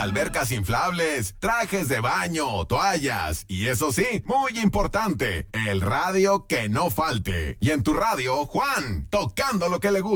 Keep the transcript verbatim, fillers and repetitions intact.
albercas inflables, trajes de baño, toallas y eso sí, muy importante, el radio que no falte. Y en tu radio, Juan, tocando lo que le gusta.